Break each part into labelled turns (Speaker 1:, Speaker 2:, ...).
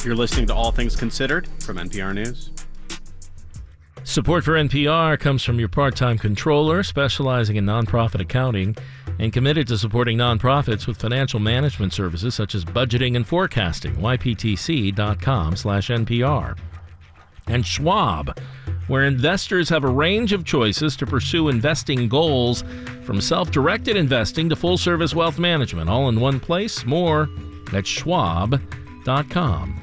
Speaker 1: You're listening to All Things Considered from NPR News.
Speaker 2: Support for NPR comes from your part-time controller specializing in nonprofit accounting and committed to supporting nonprofits with financial management services such as budgeting and forecasting. yptc.com/NPR. And Schwab, where investors have a range of choices to pursue investing goals, from self-directed investing to full-service wealth management, all in one place. More at schwab.com.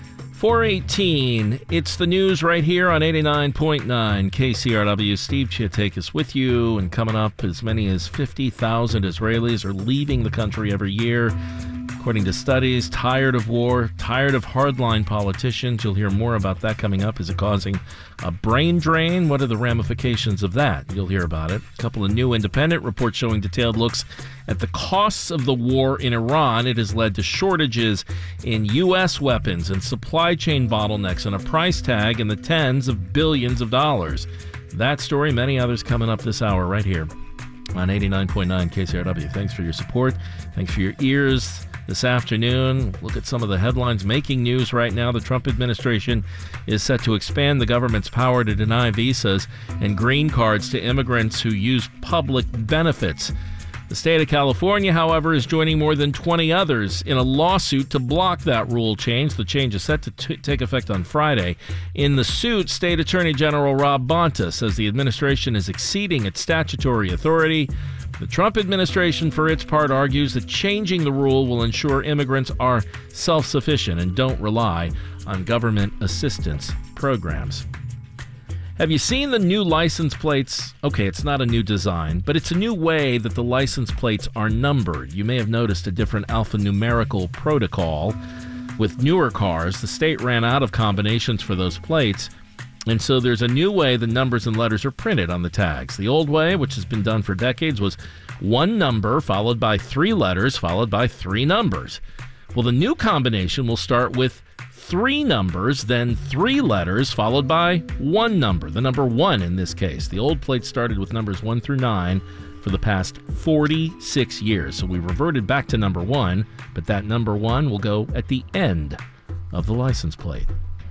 Speaker 2: 4:18, it's the news right here on 89.9 KCRW. Steve Chiatakis with you, and coming up, as many as 50,000 Israelis are leaving the country every year. According to studies, tired of war, tired of hardline politicians. You'll hear more about that coming up. Is it causing a brain drain? What are the ramifications of that? You'll hear about it. A couple of new independent reports showing detailed looks at the costs of the war in Iran. It has led to shortages in U.S. weapons and supply chain bottlenecks and a price tag in the tens of billions of dollars. That story, many others coming up this hour right here on 89.9 KCRW. Thanks for your support. Thanks for your ears. This afternoon, look at some of the headlines making news right now. The Trump administration is set to expand the government's power to deny visas and green cards to immigrants who use public benefits. The state of California, however, is joining more than 20 others in a lawsuit to block that rule change. The change is set to take effect on Friday. In the suit, State Attorney General Rob Bonta says the administration is exceeding its statutory authority. The Trump administration, for its part, argues that changing the rule will ensure immigrants are self-sufficient and don't rely on government assistance programs. Have you seen the new license plates? Okay, it's not a new design, but it's a new way that the license plates are numbered. You may have noticed a different alphanumerical protocol. With newer cars, the state ran out of combinations for those plates, and so there's a new way the numbers and letters are printed on the tags. The old way, which has been done for decades, was one number followed by three letters followed by three numbers. Well, the new combination will start with three numbers, then three letters followed by one number, the number 1 in this case. The old plate started with numbers 1 through 9 for the past 46 years. So we reverted back to number 1, but that number 1 will go at the end of the license plate.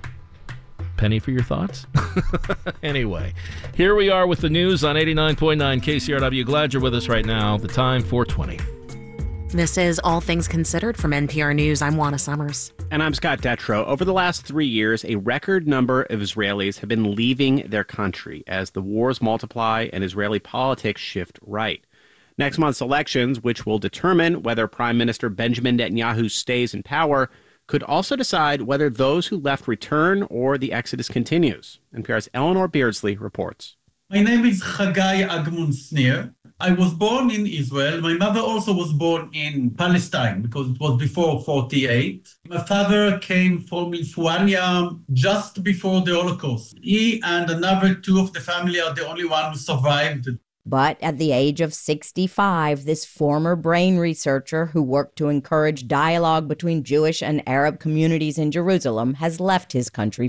Speaker 2: Penny for your thoughts? Anyway, here we are with the news on 89.9 KCRW. Glad you're with us right now. The time, 4:20.
Speaker 3: This is All Things Considered from NPR News. I'm Juana Summers.
Speaker 1: And I'm Scott Detrow. Over the last 3 years, a record number of Israelis have been leaving their country as the wars multiply and Israeli politics shift right. Next month's elections, which will determine whether Prime Minister Benjamin Netanyahu stays in power, could also decide whether those who left return or the exodus continues. NPR's Eleanor Beardsley reports.
Speaker 4: My name is Chagai Agmun Snir. I was born in Israel. My mother also was born in Palestine because it was before 48. My father came from Lithuania just before the Holocaust. He and another two of the family are the only one who survived.
Speaker 5: But at the age of 65, this former brain researcher who worked to encourage dialogue between Jewish and Arab communities in Jerusalem has left his country